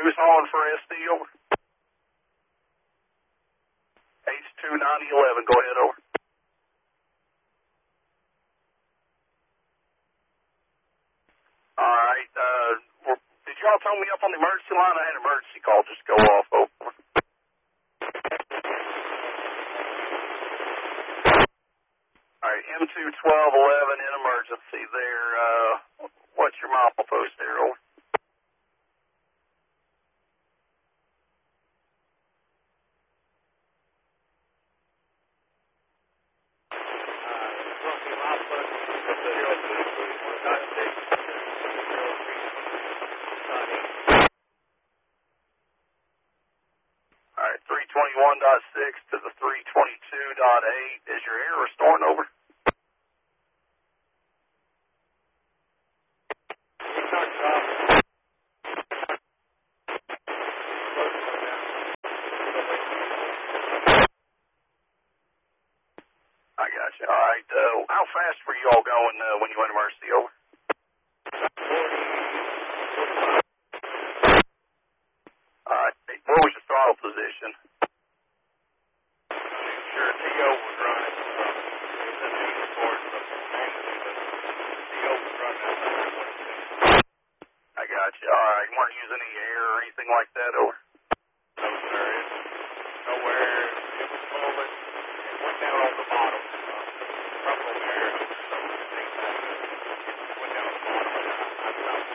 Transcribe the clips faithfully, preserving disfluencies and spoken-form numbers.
Who's hauling for S D, over? H two ninety eleven, go ahead, over. All right, uh, well, did y'all tell me up on the emergency line? I had an emergency call just go off, over. All right, M two twelve eleven in emergency there. Uh, what's your milepost there, over? All right, three twenty-one point six to the three twenty-two point eight. Is your air restoring, over? I got you. All right. Uh, how fast were you all going uh, when you went to emergency, over? All right. What was your throttle position? Sure, T O was running from the report from T O was running. I got you. All right. You weren't using any air or anything like that, over? No, sir. It's nowhere. It was moving. It went down on the bottom. Trouble there. So I think that it went down on the bottom. I stopped.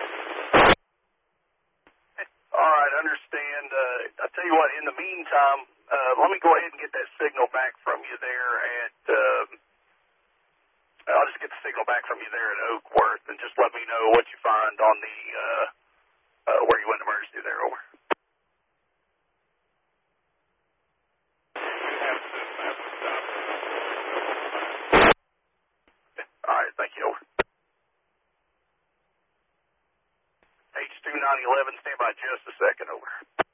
All right. Understand. Uh, I'll tell you what. In the meantime, uh, let me go ahead and get that signal back from you there at. Uh, I'll just get the signal back from you there at Oakworth, and just let me know what you find on the uh, uh, where you went to emergency there, over. All right, thank you, over. H two nine eleven, stand by just a second, over.